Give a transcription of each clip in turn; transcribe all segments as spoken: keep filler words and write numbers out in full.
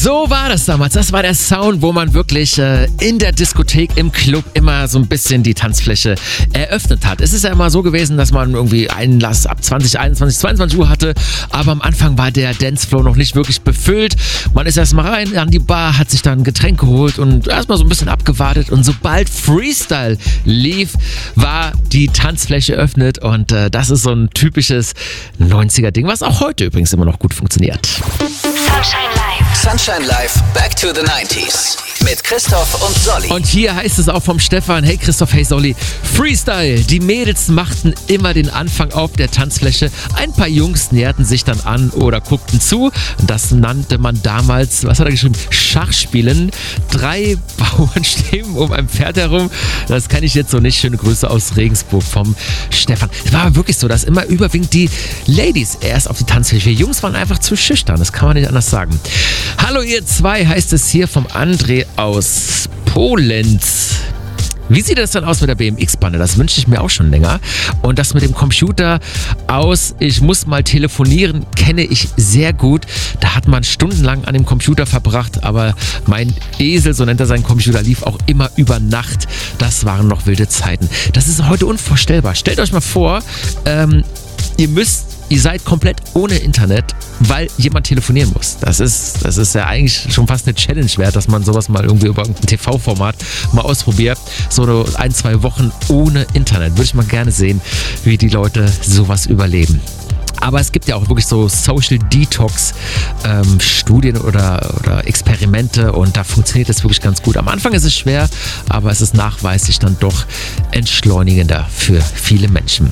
So war das damals. Das war der Sound, wo man wirklich äh, in der Diskothek, im Club immer so ein bisschen die Tanzfläche eröffnet hat. Es ist ja immer so gewesen, dass man irgendwie Einlass ab zwanzig, einundzwanzig, zweiundzwanzig Uhr hatte, aber am Anfang war der Dancefloor noch nicht wirklich befüllt. Man ist erstmal rein an die Bar, hat sich dann ein Getränk geholt und erstmal so ein bisschen abgewartet und sobald Freestyle lief, war die Tanzfläche eröffnet und äh, das ist so ein typisches neunziger-Ding, was auch heute übrigens immer noch gut funktioniert. Sunshine Live. Sunshine Live, back to the nineties. Mit Christoph und Solly. Und hier heißt es auch vom Stefan, hey Christoph, hey Solly, Freestyle. Die Mädels machten immer den Anfang auf der Tanzfläche. Ein paar Jungs näherten sich dann an oder guckten zu. Das nannte man damals, was hat er geschrieben, Schachspielen. Drei Bauern stehen um ein Pferd herum. Das kann ich jetzt so nicht. Schöne Grüße aus Regensburg vom Stefan. Es war aber wirklich so, dass immer überwiegend die Ladies erst auf die Tanzfläche. Die Jungs waren einfach zu schüchtern, das kann man nicht anders sagen. Hallo ihr zwei, heißt es hier vom André aus Polenz. Wie sieht das dann aus mit der B M X-Bande? Das wünsche ich mir auch schon länger. Und das mit dem Computer aus, ich muss mal telefonieren, kenne ich sehr gut. Da hat man stundenlang an dem Computer verbracht, aber mein Esel, so nennt er seinen Computer, lief auch immer über Nacht. Das waren noch wilde Zeiten. Das ist heute unvorstellbar. Stellt euch mal vor, ähm, ihr müsst Ihr seid komplett ohne Internet, weil jemand telefonieren muss. Das ist, das ist ja eigentlich schon fast eine Challenge wert, dass man sowas mal irgendwie über irgendein T V-Format mal ausprobiert. So ein, zwei Wochen ohne Internet. Würde ich mal gerne sehen, wie die Leute sowas überleben. Aber es gibt ja auch wirklich so Social Detox ähm, Studien oder, oder Experimente und da funktioniert das wirklich ganz gut. Am Anfang ist es schwer, aber es ist nachweislich dann doch entschleunigender für viele Menschen.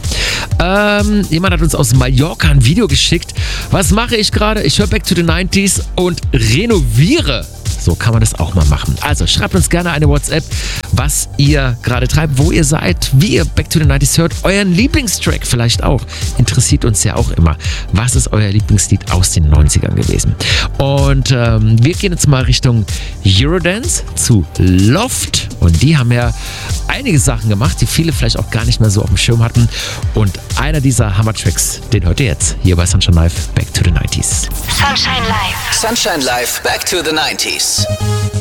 Ähm, jemand hat uns aus Mallorca ein Video geschickt. Was mache ich gerade? Ich höre Back to the nineties und renoviere. So kann man das auch mal machen. Also schreibt uns gerne eine WhatsApp, was ihr gerade treibt, wo ihr seid, wie ihr Back to the nineties hört, euren Lieblingstrack vielleicht auch. Interessiert uns ja auch immer. Was ist euer Lieblingslied aus den neunzigern gewesen? Und ähm, wir gehen jetzt mal Richtung Eurodance zu Loft. Und die haben ja einige Sachen gemacht, die viele vielleicht auch gar nicht mehr so auf dem Schirm hatten. Und einer dieser Hammer-Tracks, den hört ihr jetzt hier bei Sunshine Live, Back to the nineties. Sunshine Live. Sunshine Live, Back to the nineties.